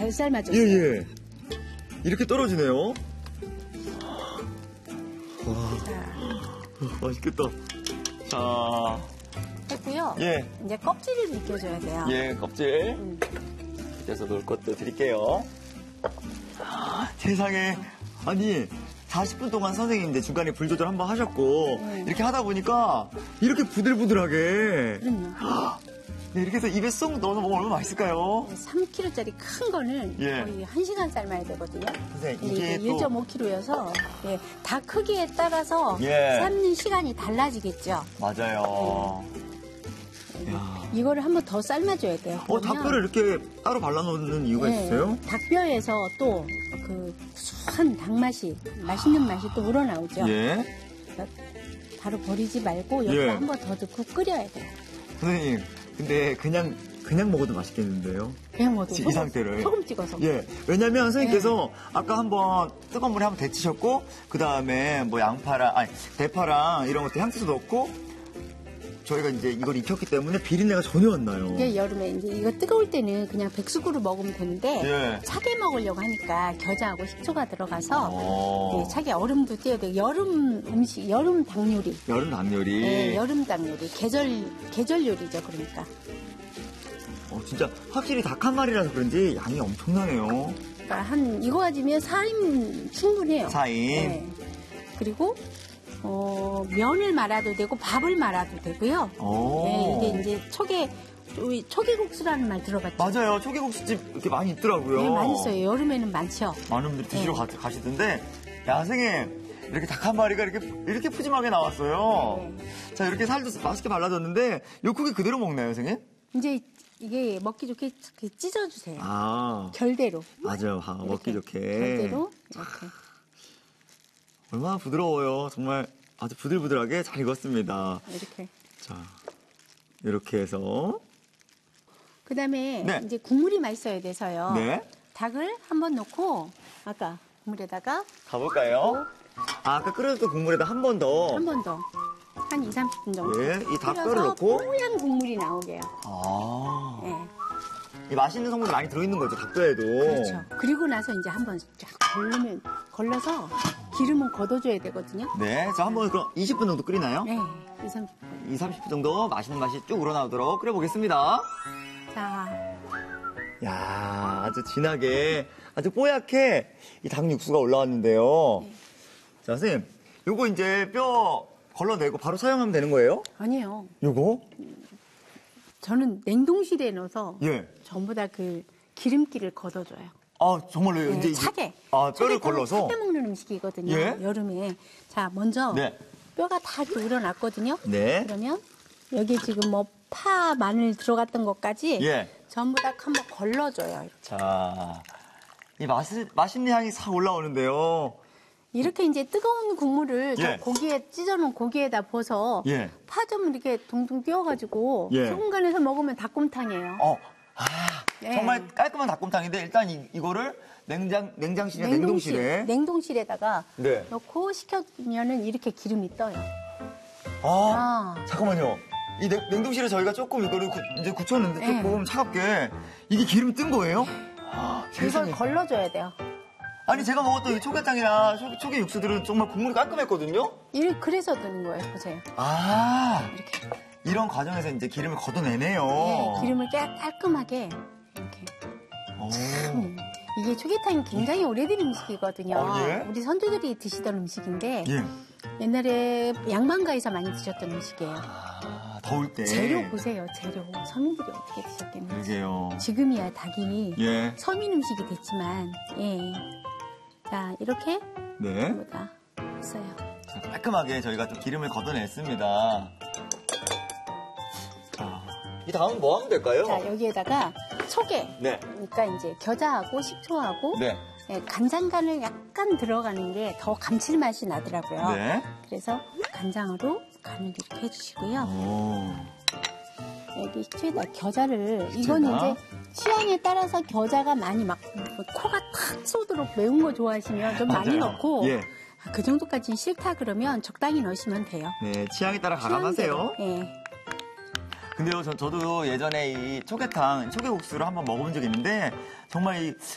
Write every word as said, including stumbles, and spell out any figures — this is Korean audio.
잘 삶아졌어요. 예, 예. 이렇게 떨어지네요. 와, 자, 맛있겠다. 자, 했고요. 예. 이제 껍질을 벗겨줘야 돼요. 예, 껍질. 음. 그래서 넣을 것도 드릴게요. 아, 세상에. 아니, 사십 분 동안 선생님인데 중간에 불 조절 한번 하셨고, 네. 이렇게 하다 보니까 이렇게 부들부들하게. 그럼요. 네, 이렇게 해서 입에 쏙 넣어서 먹으면 얼마나 맛있을까요? 삼 킬로그램짜리 큰 거는 예. 거의 한 시간 삶아야 되거든요. 선생님, 근데 이게 이게 또. 일 점 오 킬로그램여서 예, 다 크기에 따라서 예. 삶는 시간이 달라지겠죠. 맞아요. 예. 야. 이거를 한번 더 삶아줘야 돼요. 어, 그러면 닭뼈를 이렇게 따로 발라놓는 이유가 예, 있어요? 닭뼈에서 또 그 구수한 닭맛이, 맛있는 맛이 또 우러나오죠. 예. 그래서 바로 버리지 말고 여기다 예. 한 번 더 넣고 끓여야 돼요. 선생님, 근데 그냥, 그냥 먹어도 맛있겠는데요? 그냥 먹어도 이 소금, 상태를. 소금 찍어서. 예. 왜냐면 선생님께서 아까 한번 뜨거운 물에 한번 데치셨고, 그 다음에 뭐 양파랑, 아니, 대파랑 이런 것도 향수도 넣고, 저희가 이제 이걸 익혔기 때문에 비린내가 전혀 안 나요. 이게 여름에 이제 이거 뜨거울 때는 그냥 백숙으로 먹으면 되는데 예. 차게 먹으려고 하니까 겨자하고 식초가 들어가서 어. 네, 차게 얼음도 띄어야 돼요. 여름 음식, 여름 닭 요리. 여름 닭 요리. 네, 여름 닭 요리. 계절 계절 요리죠, 그러니까. 어, 진짜 확실히 닭 한 마리라서 그런지 양이 엄청나네요. 그러니까 한 이거 가지면 사 인 충분해요. 사 인. 네. 그리고 어, 면을 말아도 되고 밥을 말아도 되고요. 오. 네, 이게 이제 초계 초계국수라는 말 들어봤죠? 맞아요. 초계국수집 이렇게 많이 있더라고요. 네, 많이 써요. 여름에는 많죠. 많은 분들이 드시러 네. 가, 가시던데, 야, 선생님, 이렇게 닭 한 마리가 이렇게, 이렇게 푸짐하게 나왔어요. 네. 자, 이렇게 살도 맛있게 발라졌는데, 요 크기 그대로 먹나요, 선생님? 이제 이게 먹기 좋게 이렇게 찢어주세요. 아, 결대로. 맞아요. 아, 먹기 이렇게 좋게. 결대로 이렇게. 얼마나 부드러워요. 정말 아주 부들부들하게 잘 익었습니다. 이렇게. 자, 이렇게 해서. 그 다음에 네. 이제 국물이 맛있어야 돼서요. 네. 닭을 한번 넣고 아까 국물에다가 가볼까요? 아, 아까 끓여줬던 국물에다 한 번 더. 한 번 더. 한 이, 삼십 분 정도. 예, 이 닭뼈를 끓여서 넣고. 뽀얀 국물이 나오게요. 아. 예. 이 맛있는 성분이 많이 들어있는 거죠, 닭뼈에도. 그렇죠. 그리고 나서 이제 한번 쫙 걸르면, 걸러서 기름은 걷어줘야 되거든요. 네, 자, 한번 그럼 이십 분 정도 끓이나요? 네. 이, 삼십 분. 이, 삼십 분 정도 맛있는 맛이 쭉 우러나오도록 끓여보겠습니다. 자, 야, 아주 진하게, 아주 뽀얗게 이 닭 육수가 올라왔는데요. 네. 자, 선생님, 요거 이제 뼈 걸러내고 바로 사용하면 되는 거예요? 아니에요. 요거? 저는 냉동실에 넣어서 예. 전부 다 그 기름기를 걷어줘요. 아, 정말로요? 네, 이제 이게- 차게. 아, 뼈를 차게 걸러서? 차게 먹는 음식이거든요. 예? 여름에. 자, 먼저 네. 뼈가 다 이렇게 우러났거든요. 네. 그러면 여기 지금 뭐 파, 마늘 들어갔던 것까지 예. 전부 다 한번 걸러줘요. 이렇게. 자, 이 맛있, 맛있는 향이 싹 올라오는데요. 이렇게 이제 뜨거운 국물을 저 예. 고기에 찢어놓은 고기에다 부어서 예. 파 좀 이렇게 둥둥 띄워가지고 예. 소금 간에서 먹으면 닭곰탕이에요. 어, 아, 네. 정말 깔끔한 닭곰탕인데 일단 이, 이거를 냉장, 냉장실이나 냉동실에. 냉동실에다가 네. 넣고 식혀두면은 이렇게 기름이 떠요. 아, 아. 잠깐만요. 이 냉, 냉동실에 저희가 조금 이거를 구- 이제 굳혔는데 네. 조금 차갑게 이게 기름이 뜬 거예요? 아, 이걸 세상에. 걸러줘야 돼요. 아니 제가 먹었던 이 초계탕이나 초, 초계 육수들은 정말 국물이 깔끔했거든요. 이 그래서 드는 거예요. 보세요. 아, 이렇게. 이런 과정에서 이제 기름을 걷어내네요. 네, 기름을 깨 깔끔하게 이렇게. 오. 음, 이게 초계탕이 굉장히 오래된 음식이거든요. 어, 예? 우리 선조들이 드시던 음식인데 예. 옛날에 양반가에서 많이 드셨던 음식이에요. 아, 더울 때. 재료 보세요. 재료. 서민들이 어떻게 드셨겠는지. 그러게요. 지금이야 닭이 예. 서민 음식이 됐지만 예. 자 이렇게 네. 전부 다 했어요. 자, 깔끔하게 저희가 좀 기름을 걷어냈습니다. 자, 이 다음은 뭐 하면 될까요? 자 여기에다가 초계. 네. 그러니까 이제 겨자하고 식초하고 네. 예, 간장간을 약간 들어가는 게 더 감칠맛이 나더라고요. 네. 그래서 간장으로 간을 이렇게 해주시고요. 오. 여기 식초에다 겨자를 이거는 이제 취향에 따라서 겨자가 많이 막 코가 탁 쏘도록 매운 거 좋아하시면 좀 많이 맞아요. 넣고 예. 아, 그 정도까지는 싫다 그러면 적당히 넣으시면 돼요. 네, 취향에 따라 가감하세요. 취향대로. 예. 근데요, 저, 저도 예전에 이 초계탕, 초계국수를 한번 먹어본 적이 있는데, 정말 이